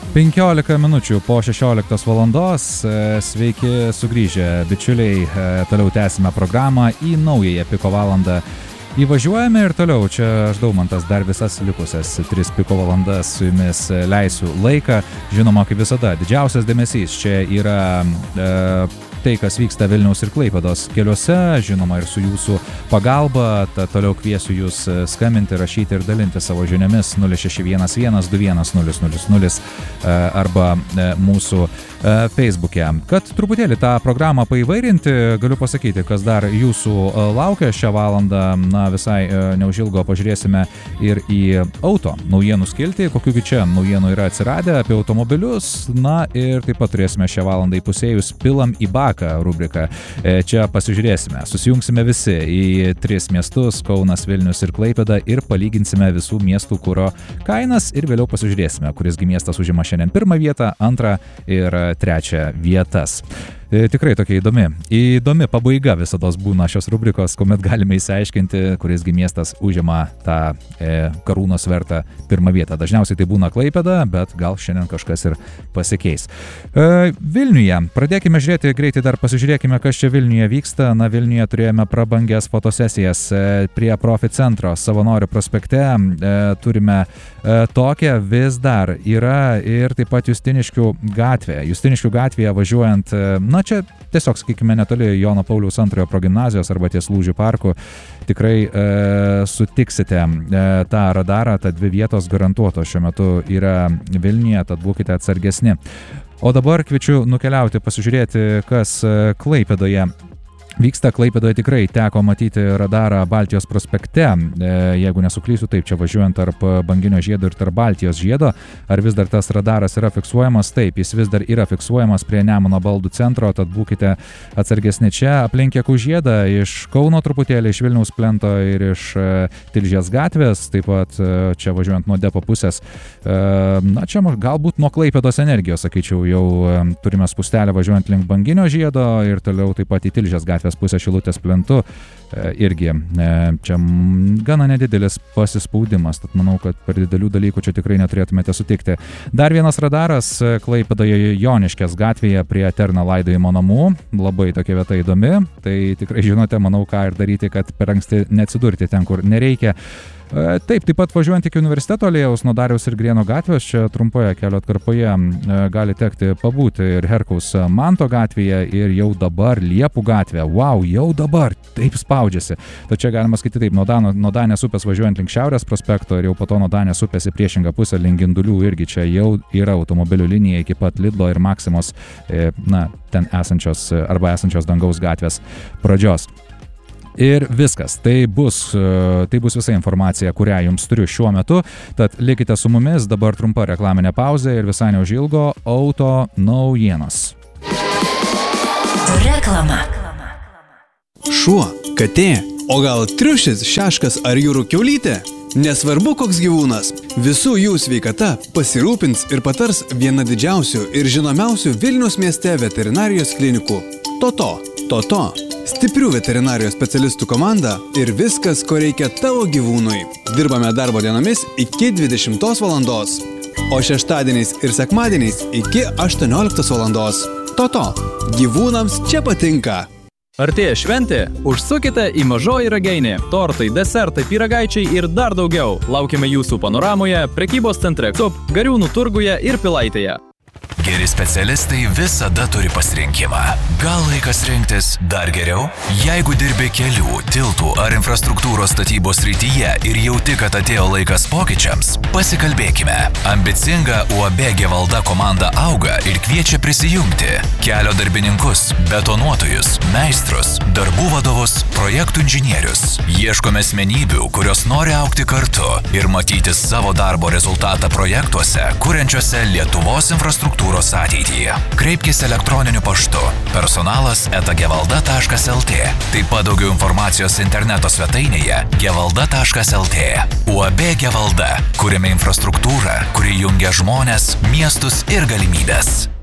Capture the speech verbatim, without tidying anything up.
penkiolika minučių po šešioliktos valandos. Sveiki sugrįžę, bičiuliai. Toliau tęsime programą į naująją Piko valandą. Įvažiuojame ir toliau. Čia aš Daumantas dar visas likusias tris Piko valandas su jumis leisiu laiką. Žinoma, kaip visada, didžiausias dėmesys čia yra e, tai, kas vyksta Vilniaus ir Klaipėdos keliuose, žinoma ir su jūsų pagalba. Tad toliau kviesiu jūs skambinti, rašyti ir dalinti savo žiniomis nulis šeši vienas vienas du vienas nulis nulis nulis arba mūsų Facebook'e. Kad truputėlį tą programą paįvairinti, galiu pasakyti, kas dar jūsų laukia šią valandą. Na, visai neužilgo pažiūrėsime ir į auto naujienų skiltį, kokių čia naujienų yra atsiradę apie automobilius. Na ir taip pat turėsime šią valandą įpusėjus Pilam į baką rubriką. Čia pasižiūrėsime, susijungsime visi į tris miestus, Kaunas, Vilnius ir Klaipėda, ir palyginsime visų miestų kuro kainas ir vėliau pasižiūrėsime, kurisgi miestas užima šiandien pirmą vietą, antrą ir trečią vietas. Tikrai tokia įdomi. Įdomi pabaiga visados būna šios rubrikos, kuomet galime įsiaiškinti, kurisgi miestas užima tą e, karūnos vertą pirmą vietą. Dažniausiai tai būna Klaipėda, bet gal šiandien kažkas ir pasikeis. E, Vilniuje. Pradėkime žiūrėti greitai, dar pasižiūrėkime, kas čia Vilniuje vyksta. Na, Vilniuje turėjome prabangias fotosesijas e, prie Profi centro Savanorių prospekte. E, turime e, tokią vis dar yra ir taip pat Justiniškių gatvė. Justiniškių gatvėje važiuojant, e, na, čia tiesiog, sakykime, netoli Jono Pauliaus antrojo progimnazijos arba ties Lūžių parku tikrai e, sutiksite e, tą radarą, tad dvi vietos garantuotos šiuo metu yra Vilniuje, tad būkite atsargesni. O dabar kviečiu nukeliauti, pasižiūrėti, kas Klaipėdoje vyksta. Klaipėdoje tikrai teko matyti radarą Baltijos prospekte, e, jeigu nesuklysiu, taip, čia važiuojant tarp Banginio žiedo ir tarp Baltijos žiedo. Ar vis dar tas radaras yra fiksuojamas? Taip, jis vis dar yra fiksuojamas prie Nemuno baldų centro, tad būkite atsargesni čia. Aplink Jakų žiedą iš Kauno truputėlį, iš Vilniaus plento ir iš e, Tilžės gatvės, taip pat e, čia važiuojant nuo depo pusės. E, na, čia galbūt nuo Klaipėdos energijos, sakyčiau, jau e, turime spustelę važiuojant link Banginio žiedo ir toliau taip pat į Tilžės gatvės pusę Šilutės plentu. E, irgi e, čia gana nedidelis pasispaudimas, tad manau, kad per didelių dalykų čia tikrai neturėtumėte sutikti. Dar vienas radaras Klaipėdoje Joniškės gatvėje prie Terna laidojimo namų. Labai tokia vieta įdomi, tai tikrai žinote, manau, ką ir daryti, kad per anksti neatsidurti ten, kur nereikia. Taip, taip pat važiuojant iki universiteto alėjaus nuo Dariaus ir Grieno gatvės, čia trumpoje kelio atkarpoje gali tekti pabūti ir Herkaus Manto gatvėje ir jau dabar Liepų gatvė. Wow, jau dabar taip spaudžiasi. Tačiau galima skaityti taip, nuo, Dano, nuo Danės upės važiuojant link Šiaurės prospekto ir jau po to nuo Danės upės į priešingą pusę link Gindulių irgi čia jau yra automobilių linija iki pat Lidlo ir Maksimos, na, ten esančios arba esančios Dangaus gatvės pradžios. Ir viskas, tai bus, tai bus visa informacija, kurią jums turiu šiuo metu, tad likite su mumis, dabar trumpa reklaminė pauzė ir visai neužilgo auto naujienos. Reklama. Šuo, katė, o gal triušis, šeškas ar jūrų kiaulytė? Nesvarbu koks gyvūnas, visų jų sveikata pasirūpins ir patars viena didžiausių ir žinomiausių Vilniaus mieste veterinarijos klinikų. Toto, Toto. Stiprių veterinarijos specialistų komanda ir viskas, ko reikia tavo gyvūnui. Dirbame darbo dienomis iki dvidešimtos valandos, o šeštadieniais ir sekmadieniais iki aštuonioliktos valandos. Toto, gyvūnams čia patinka. Artėja šventė? Užsukite į Mažoji Ragainė. Tortai, desertai, pyragaičiai ir dar daugiau. Laukiame jūsų panoramoje, prekybos centre Cup, Gariūnų turguje ir Pilaitėje. Geri specialistai visada turi pasirinkimą. Gal laikas rinktis dar geriau? Jeigu dirbi kelių, tiltų ar infrastruktūros statybos srityje ir jauti, kad atėjo laikas pokyčiams, pasikalbėkime. Ambicinga U A B Gevalda komanda auga ir kviečia prisijungti. Kelio darbininkus, betonuotojus, meistrus, darbų vadovus, projektų inžinierius. Ieškome asmenybių, kurios nori augti kartu ir matyti savo darbo rezultatą projektuose, kuriančiuose Lietuvos infrastruktūros ateityje. Kreipkis elektroniniu paštu personalas eta gevalda taškas lt. Taip pat daugiau informacijos interneto svetainėje gevalda taškas lt. U A B Gevalda. Kuriame infrastruktūrą, kuri jungia žmones, miestus ir galimybės.